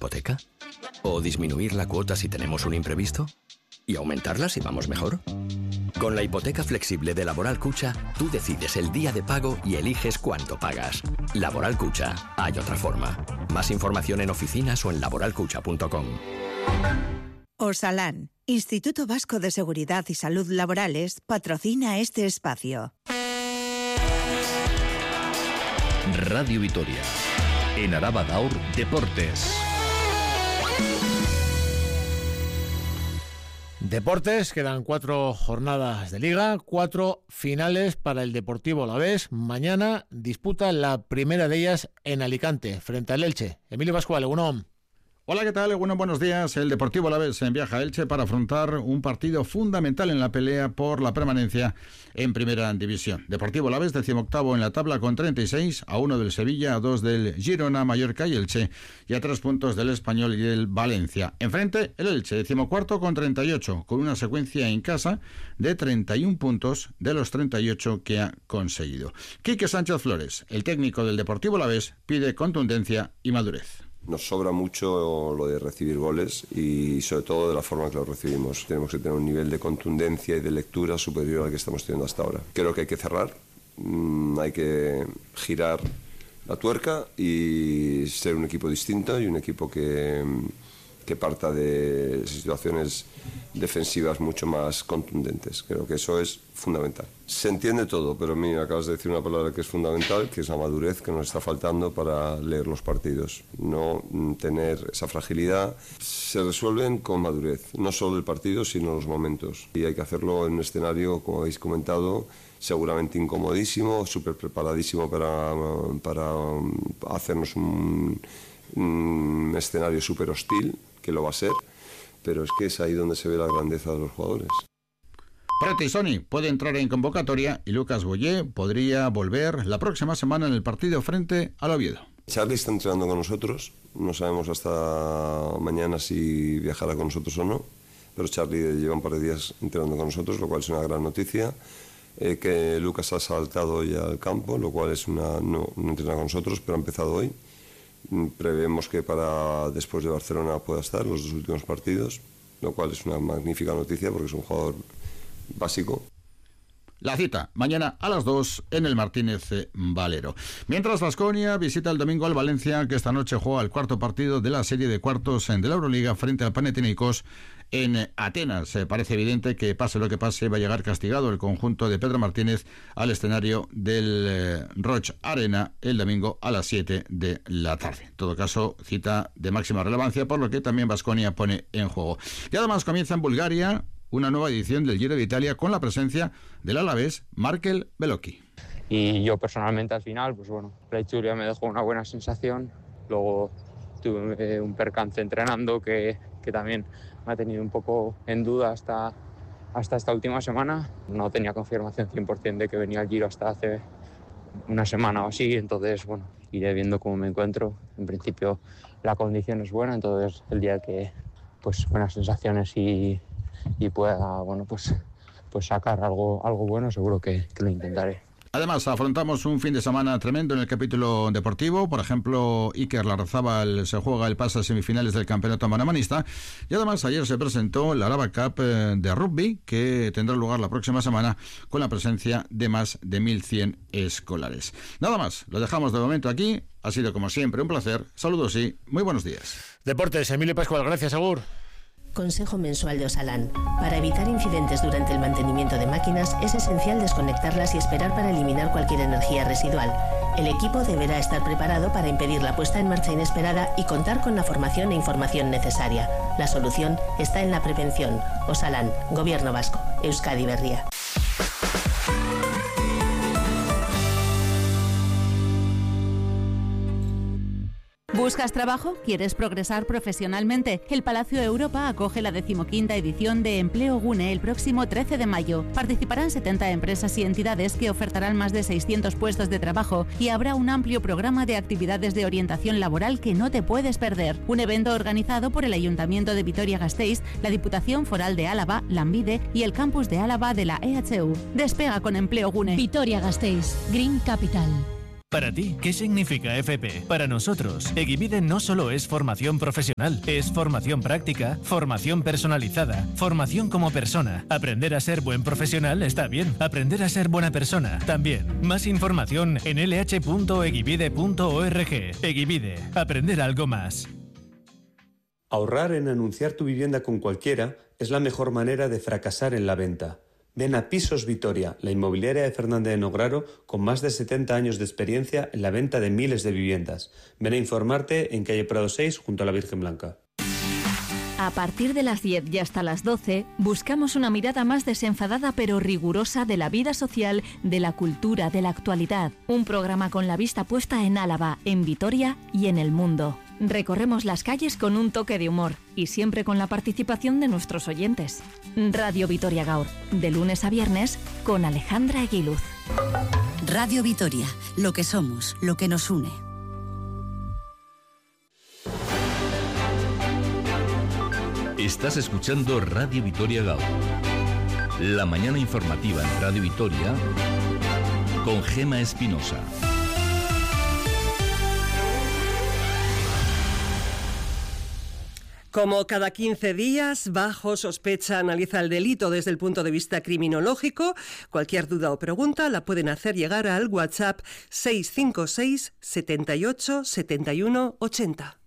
hipoteca? ¿O disminuir la cuota si tenemos un imprevisto? ¿Y aumentarla si vamos mejor? Con la hipoteca flexible de Laboral Cucha, tú decides el día de pago y eliges cuánto pagas. Laboral Cucha, hay otra forma. Más información en oficinas o en laboralcucha.com. Osalan, Instituto Vasco de Seguridad y Salud Laborales, patrocina este espacio. Radio Vitoria. En Araba Daur, Deportes. Deportes, quedan 4 jornadas de Liga, 4 finales para el Deportivo Alavés. Mañana disputa la primera de ellas en Alicante, frente al Elche. Emilio Pascual, Egunon. Hola, ¿qué tal? Bueno, buenos días. El Deportivo Alavés viaja a Elche para afrontar un partido fundamental en la pelea por la permanencia en Primera División. Deportivo Alavés, 18º en la tabla con 36, a 1 del Sevilla, a 2 del Girona, Mallorca y Elche, y a 3 puntos del Español y del Valencia. Enfrente, el Elche, 14º con 38, con una secuencia en casa de 31 puntos de los 38 que ha conseguido. Quique Sánchez Flores, el técnico del Deportivo Alavés, pide contundencia y madurez. Nos sobra mucho lo de recibir goles y sobre todo de la forma que los recibimos. Tenemos que tener un nivel de contundencia y de lectura superior al que estamos teniendo hasta ahora. Creo que hay que cerrar, hay que girar la tuerca y ser un equipo distinto y un equipo que parta de situaciones defensivas mucho más contundentes. Creo que eso es fundamental. Se entiende todo, pero mira, acabas de decir una palabra que es fundamental, que es la madurez que nos está faltando para leer los partidos. No tener esa fragilidad. Se resuelven con madurez, no solo el partido, sino los momentos. Y hay que hacerlo en un escenario, como habéis comentado, seguramente incomodísimo, súper preparadísimo para hacernos un escenario súper hostil, que lo va a ser, pero es que es ahí donde se ve la grandeza de los jugadores. Preti Sony puede entrar en convocatoria y Lucas Boyé podría volver la próxima semana en el partido frente al Oviedo. Charly está entrenando con nosotros, no sabemos hasta mañana si viajará con nosotros o no, pero Charly lleva un par de días entrenando con nosotros, lo cual es una gran noticia. Que Lucas ha saltado ya al campo, lo cual es no entrena con nosotros, pero ha empezado hoy. Prevemos que para después de Barcelona pueda estar los 2 últimos partidos, lo cual es una magnífica noticia porque es un jugador básico. La cita, mañana a las 2 en el Martínez Valero. Mientras Baskonia visita el domingo al Valencia, que esta noche juega el cuarto partido de la serie de cuartos de la Euroliga frente al Panathinaikos en Atenas. Parece evidente que pase lo que pase va a llegar castigado el conjunto de Pedro Martínez al escenario del Roig Arena el domingo a las 7 de la tarde. En todo caso, cita de máxima relevancia, por lo que también Baskonia pone en juego. Y además comienza en Bulgaria una nueva edición del Giro de Italia con la presencia del alavés Markel Belocchi. Y yo personalmente al final, pues bueno, la Itzulia me dejó una buena sensación. Luego tuve un percance entrenando que también me ha tenido un poco en duda hasta esta última semana. No tenía confirmación 100% de que venía el Giro hasta hace una semana o así, entonces bueno, iré viendo cómo me encuentro. En principio la condición es buena, entonces el día que pues buenas sensaciones y pueda bueno pues sacar algo bueno, seguro que lo intentaré. Además, afrontamos un fin de semana tremendo en el capítulo deportivo. Por ejemplo, Iker Larrazábal se juega el pase a semifinales del campeonato manamanista. Y además, ayer se presentó la Araba Cup de rugby, que tendrá lugar la próxima semana con la presencia de más de 1.100 escolares. Nada más, lo dejamos de momento aquí. Ha sido, como siempre, un placer. Saludos y muy buenos días. Deportes, Emilio Pascual, gracias, Agur. Consejo mensual de Osalan. Para evitar incidentes durante el mantenimiento de máquinas es esencial desconectarlas y esperar para eliminar cualquier energía residual. El equipo deberá estar preparado para impedir la puesta en marcha inesperada y contar con la formación e información necesaria. La solución está en la prevención. Osalan, Gobierno Vasco, Euskadi Berria. ¿Buscas trabajo? ¿Quieres progresar profesionalmente? El Palacio Europa acoge la 15ª edición de Empleo Gune el próximo 13 de mayo. Participarán 70 empresas y entidades que ofertarán más de 600 puestos de trabajo y habrá un amplio programa de actividades de orientación laboral que no te puedes perder. Un evento organizado por el Ayuntamiento de Vitoria-Gasteiz, la Diputación Foral de Álava, Lanbide y el Campus de Álava de la EHU. Despega con Empleo Gune. Vitoria-Gasteiz, Green Capital. Para ti, ¿qué significa FP? Para nosotros, Egivide no solo es formación profesional, es formación práctica, formación personalizada, formación como persona. Aprender a ser buen profesional está bien, aprender a ser buena persona también. Más información en lh.egivide.org. Egivide, aprender algo más. Ahorrar en anunciar tu vivienda con cualquiera es la mejor manera de fracasar en la venta. Ven a Pisos Vitoria, la inmobiliaria de Fernández de Nograro, con más de 70 años de experiencia en la venta de miles de viviendas. Ven a informarte en calle Prado 6, junto a la Virgen Blanca. A partir de las 10 y hasta las 12, buscamos una mirada más desenfadada pero rigurosa de la vida social, de la cultura, de la actualidad. Un programa con la vista puesta en Álava, en Vitoria y en el mundo. Recorremos las calles con un toque de humor y siempre con la participación de nuestros oyentes. Radio Vitoria Gaur, de lunes a viernes, con Alejandra Aguiluz. Radio Vitoria, lo que somos, lo que nos une. Estás escuchando Radio Vitoria Gaur. La mañana informativa en Radio Vitoria con Gema Espinosa. Como cada 15 días, Bajo Sospecha analiza el delito desde el punto de vista criminológico. Cualquier duda o pregunta la pueden hacer llegar al WhatsApp 656 78 71 80.